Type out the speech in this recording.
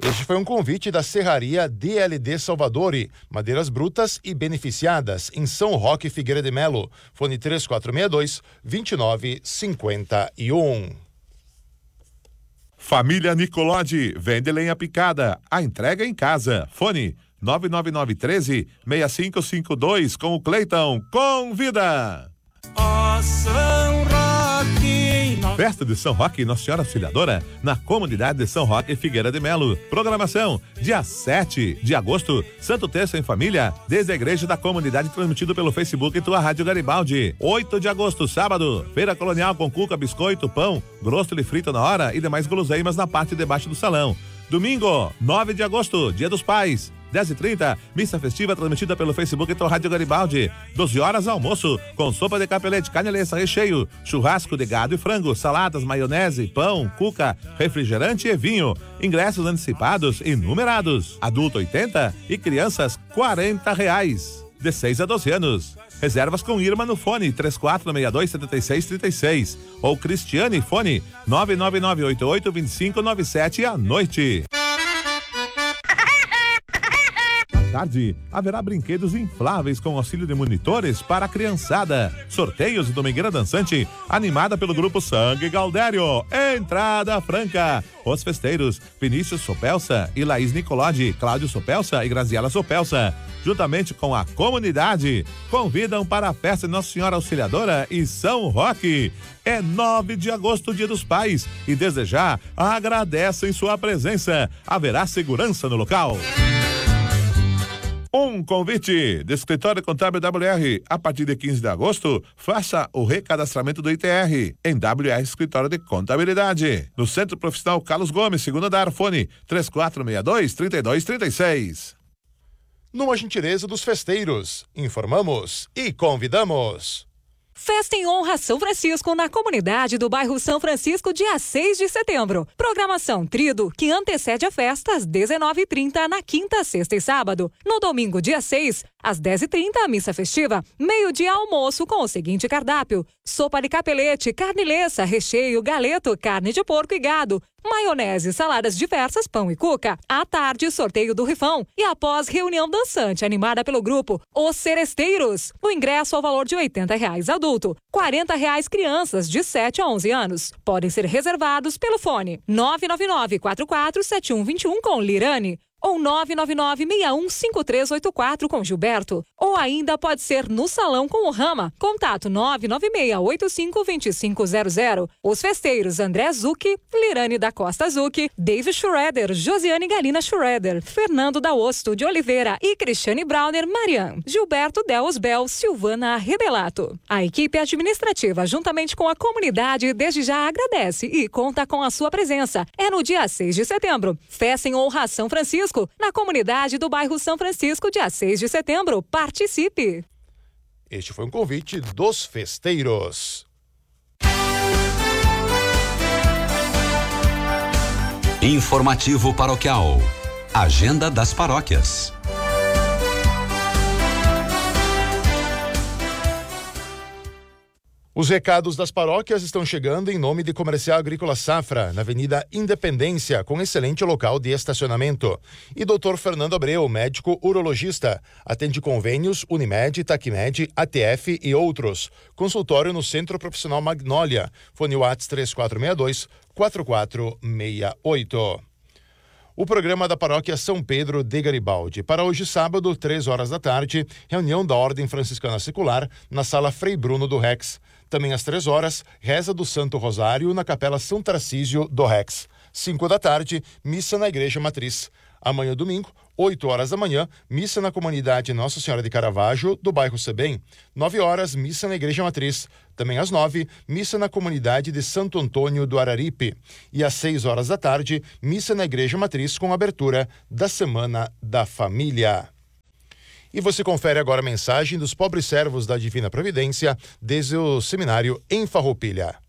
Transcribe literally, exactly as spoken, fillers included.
Este foi um convite da Serraria D L D Salvadori, madeiras brutas e beneficiadas, em São Roque, Figueira de Melo. Fone três quatro seis dois, dois nove cinco um. Família Nicolodi, vende lenha picada, a entrega em casa. Fone nove nove nove um três, seis cinco cinco dois com o Cleiton. Convida! Ó São Roque. Festa de São Roque Nossa Senhora Auxiliadora, na comunidade de São Roque, Figueira de Melo. Programação, dia sete de agosto, Santo Terço em Família, desde a igreja da comunidade, transmitido pelo Facebook e tua Rádio Garibaldi. oito de agosto, sábado, feira colonial com cuca, biscoito, pão, grosso e frito na hora e demais guloseimas na parte de baixo do salão. Domingo, nove de agosto, Dia dos Pais, dez e trinta, missa festiva transmitida pelo Facebook e tua Rádio Garibaldi. doze horas, almoço, com sopa de capelete, carne leça, recheio, churrasco de gado e frango, saladas, maionese, pão, cuca, refrigerante e vinho. Ingressos antecipados e numerados. Adulto oitenta e crianças quarenta reais. De seis a doze anos. Reservas com Irma no fone três quatro seis dois, sete seis três seis ou Cristiane fone nove nove nove oito oito, dois cinco nove sete à noite. Tarde, haverá brinquedos infláveis com auxílio de monitores para a criançada. Sorteios e domingueira dançante, animada pelo grupo Sangue Galdério. Entrada franca. Os festeiros, Vinícius Sopelsa e Laís Nicolodi, Cláudio Sopelsa e Graziela Sopelsa, juntamente com a comunidade, convidam para a festa de Nossa Senhora Auxiliadora e São Roque. É nove de agosto, Dia dos Pais, e desde já agradecem sua presença. Haverá segurança no local. Um convite do Escritório Contábil W R. A partir de quinze de agosto, faça o recadastramento do I T R em W R Escritório de Contabilidade. No Centro Profissional Carlos Gomes, segundo andar, fone três quatro seis dois, três dois três seis. Numa gentileza dos festeiros, informamos e convidamos. Festa em honra São Francisco na comunidade do bairro São Francisco, dia seis de setembro. Programação Trido, que antecede a festa às dezenove e trinta na quinta, sexta e sábado. No domingo, dia seis, às dez e trinta, a missa festiva. Meio-dia, almoço com o seguinte cardápio: sopa de capelete, carne leça, recheio, galeto, carne de porco e gado, maionese, saladas diversas, pão e cuca. À tarde, sorteio do rifão. E após, reunião dançante animada pelo grupo Os Seresteiros. O ingresso ao valor de oitenta reais adulto, quarenta reais crianças de sete a onze anos. Podem ser reservados pelo fone nove nove nove, quatro quatro sete um dois um com Lirane ou nove nove nove, seis um cinco três oito quatro com Gilberto. Ou ainda pode ser no salão com o Rama. Contato nove nove seis oito cinco dois cinco zero zero. Os festeiros André Zucchi, Lirane da Costa Zucchi, Dave Schroeder, Josiane Galina Schroeder, Fernando da Osto de Oliveira e Cristiane Brauner Marian, Gilberto Deosbel, Silvana Rebelato. A equipe administrativa, juntamente com a comunidade, desde já agradece e conta com a sua presença. É no dia seis de setembro. Festa em honra São Francisco, na comunidade do bairro São Francisco, dia seis de setembro. Participe! Este foi um convite dos festeiros. Informativo Paroquial. Agenda das paróquias. Os recados das paróquias estão chegando em nome de Comercial Agrícola Safra, na Avenida Independência, com excelente local de estacionamento. E doutor Fernando Abreu, médico urologista. Atende convênios Unimed, Tacmed, A T F e outros. Consultório no Centro Profissional Magnólia. Fone WhatsApp três quatro seis dois, quatro quatro seis oito. O programa da Paróquia São Pedro de Garibaldi. Para hoje, sábado, três horas da tarde, reunião da Ordem Franciscana Secular na Sala Frei Bruno do Rex. Também às três horas, reza do Santo Rosário na Capela São Tarcísio do Rex. Cinco da tarde, missa na Igreja Matriz. Amanhã, domingo, oito horas da manhã, missa na comunidade Nossa Senhora de Caravaggio, do bairro Sebem. Nove horas, missa na Igreja Matriz. Também às nove, missa na comunidade de Santo Antônio do Araripe. E às seis horas da tarde, missa na Igreja Matriz com abertura da Semana da Família. E você confere agora a mensagem dos pobres servos da Divina Providência desde o seminário em Farroupilha.